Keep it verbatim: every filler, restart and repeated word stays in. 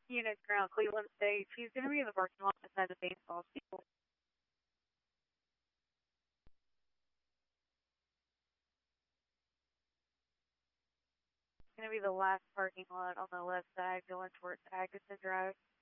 Units ground, Cleveland State. She's going to be in the parking lot beside the baseball field. It's going to be the last parking lot on the left side going towards Atkinson Drive.